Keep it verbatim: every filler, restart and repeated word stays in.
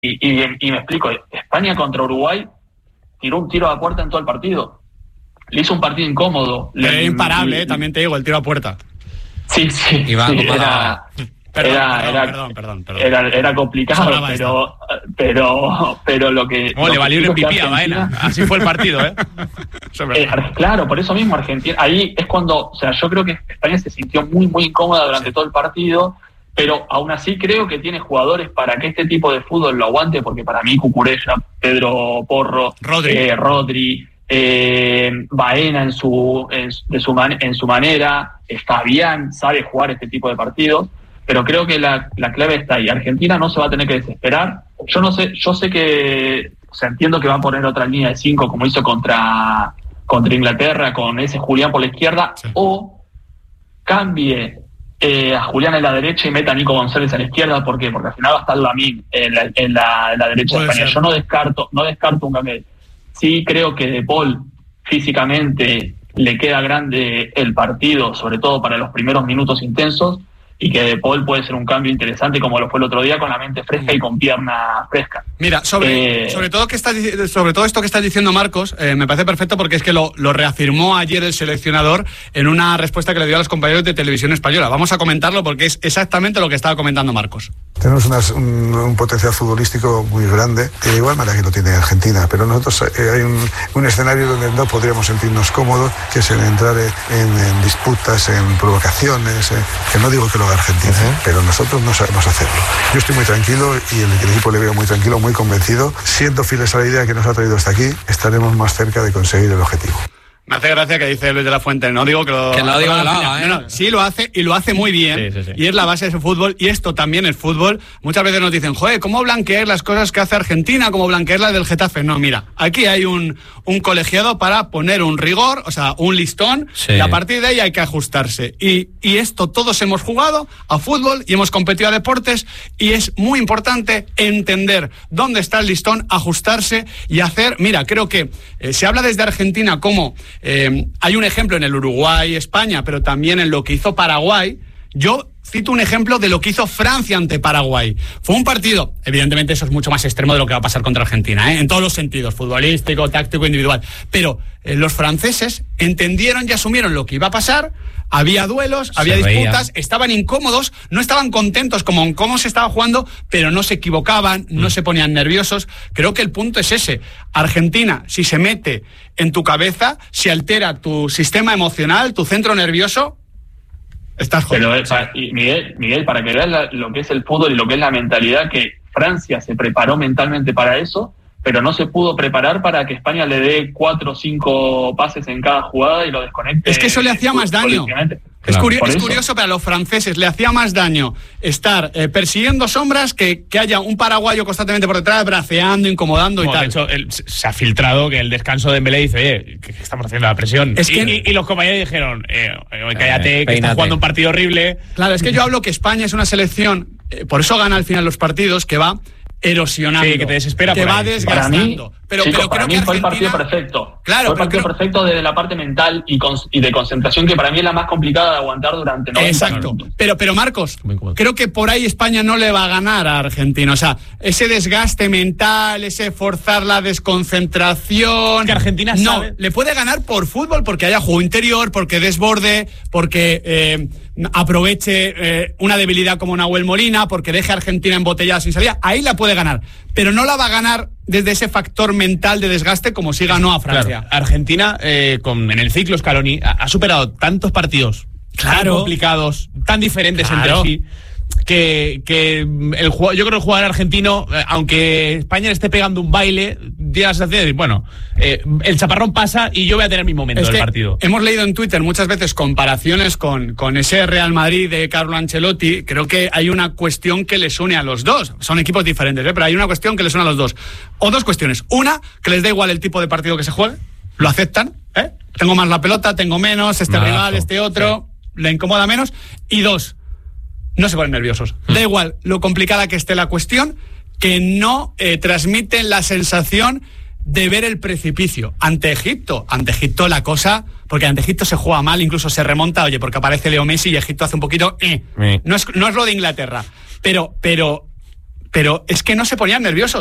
y, y, y me explico, España contra Uruguay tiró un tiro a puerta en todo el partido. Le hizo un partido incómodo. Pero le, imparable, le, eh, también te digo, el tiro a puerta. Sí, sí, Iván, sí ¿cómo era, la... Perdón, era, perdón, era, perdón, perdón, perdón. era, era complicado, Sobraba pero, pero pero lo que... Oh, lo le valió que un digo pipí que a Argentina- Baena. Así fue el partido, ¿eh? Eh, claro, por eso mismo Argentina, ahí es cuando, o sea, yo creo que España se sintió muy, muy incómoda durante sí. todo el partido, pero aún así creo que tiene jugadores para que este tipo de fútbol lo aguante, porque para mí Cucurella, Pedro Porro, Rodri, eh, Rodri eh, Baena en su, en, de su man, en su manera, Fabián sabe jugar este tipo de partidos, pero creo que la, la clave está ahí. Argentina no se va a tener que desesperar. Yo no sé, yo sé que, o sea, entiendo que va a poner otra línea de cinco como hizo contra contra Inglaterra, con ese Julián por la izquierda, sí. o cambie eh, a Julián en la derecha y meta a Nico González a la izquierda. ¿Por qué? Porque al final va a estar Lamine en la, en la, en la derecha de España. Ser. Yo no descarto, no descarto un cambio. Sí creo que De Paul físicamente le queda grande el partido, sobre todo para los primeros minutos intensos, y que De Paul puede ser un cambio interesante como lo fue el otro día, con la mente fresca y con pierna fresca. Mira, sobre, eh, sobre, todo, que estás, sobre todo esto que estás diciendo, Marcos, eh, me parece perfecto porque es que lo, lo reafirmó ayer el seleccionador en una respuesta que le dio a los compañeros de Televisión Española. Vamos a comentarlo porque es exactamente lo que estaba comentando Marcos. Tenemos unas, un, un potencial futbolístico muy grande, de igual manera que lo tiene Argentina, pero nosotros eh, hay un, un escenario donde no podríamos sentirnos cómodos, que es el entrar en, en disputas, en provocaciones, eh, que no digo que lo Argentina, uh-huh. pero nosotros no sabemos hacerlo. Yo estoy muy tranquilo y el, el equipo le veo muy tranquilo, muy convencido. Siendo fieles a la idea que nos ha traído hasta aquí, estaremos más cerca de conseguir el objetivo. Me hace gracia que dice Luis de la Fuente, no digo que lo... Que no digo que lo haga, ¿eh? No, no, sí lo hace y lo hace muy bien, sí, sí, sí. y es la base de ese fútbol, y esto también es fútbol. Muchas veces nos dicen, joder, ¿cómo blanquear las cosas que hace Argentina? ¿Cómo blanquear las del Getafe? No, mira, aquí hay un, un colegiado para poner un rigor, o sea, un listón, sí. y a partir de ahí hay que ajustarse. Y, y esto todos hemos jugado a fútbol y hemos competido a deportes, y es muy importante entender dónde está el listón, ajustarse y hacer... Mira, creo que eh, se habla desde Argentina como... Eh, hay un ejemplo en el Uruguay, España, pero también en lo que hizo Paraguay. Yo cito un ejemplo de lo que hizo Francia ante Paraguay. Fue un partido, evidentemente eso es mucho más extremo de lo que va a pasar contra Argentina, ¿eh? En todos los sentidos, futbolístico, táctico, individual. Pero eh, los franceses entendieron y asumieron lo que iba a pasar. Había duelos, se había disputas, veía. Estaban incómodos, no estaban contentos como en cómo se estaba jugando, pero no se equivocaban, mm. no se ponían nerviosos. Creo que el punto es ese. Argentina, si se mete en tu cabeza, si altera tu sistema emocional, tu centro nervioso, estás jodido. Pero, para, y Miguel, Miguel, para que veas la, lo que es el fútbol y lo que es la mentalidad, que Francia se preparó mentalmente para eso, pero no se pudo preparar para que España le dé cuatro o cinco pases en cada jugada y lo desconecte. Es que eso le hacía más daño. Es, claro, curio- es curioso, pero a los franceses le hacía más daño estar eh, persiguiendo sombras que, que haya un paraguayo constantemente por detrás, braceando, incomodando bueno, y tal. De hecho, el, se ha filtrado que el descanso de Dembélé dice, oye, que estamos haciendo la presión. Es que, y, y, y los compañeros dijeron, eh, cállate, eh, que está jugando un partido horrible. Claro, es que yo hablo que España es una selección, eh, por eso gana al final los partidos, que va erosionando, sí, que te desespera, que por va ahí. desgastando. Mí, pero, chicos, pero para creo mí que fue Argentina... el partido perfecto. Claro, fue el partido creo... perfecto desde la parte mental y, con, y de concentración, que para mí es la más complicada de aguantar durante noventa Exacto. minutos. Pero, pero Marcos, creo que por ahí España no le va a ganar a Argentina. O sea, ese desgaste mental, ese forzar la desconcentración... Que Argentina no, sabe. Le puede ganar por fútbol, porque haya juego interior, porque desborde, porque eh, aproveche eh, una debilidad como Nahuel Molina, porque deje a Argentina embotellada sin salida. Ahí la puede ganar. Pero no la va a ganar desde ese factor mental de desgaste como si ganó a Francia. Claro. Argentina, eh, con, en el ciclo Scaloni, ha, ha superado tantos partidos claro. tan complicados, tan diferentes claro. entre sí, que, que el, yo creo que el jugador argentino, eh, aunque España le esté pegando un baile, tiene la sensación de decir, bueno, eh, el chaparrón pasa y yo voy a tener mi momento es del que partido. Hemos leído en Twitter muchas veces comparaciones con, con ese Real Madrid de Carlo Ancelotti. Creo que hay una cuestión que les une a los dos. Son equipos diferentes, ¿eh? Pero hay una cuestión que les une a los dos. O dos cuestiones. Una, que les da igual el tipo de partido que se juegue. Lo aceptan, ¿eh? Tengo más la pelota, tengo menos, este Marazo, rival, este otro, sí. Le incomoda menos. Y dos, no se ponen nerviosos. Hmm. Da igual lo complicada que esté la cuestión, que no eh, transmiten la sensación de ver el precipicio. Ante Egipto, ante Egipto la cosa, porque ante Egipto se juega mal, incluso se remonta, oye, porque aparece Leo Messi y Egipto hace un poquito, eh. Mm. No es, no es lo de Inglaterra, pero, pero pero es que no se ponían nerviosos.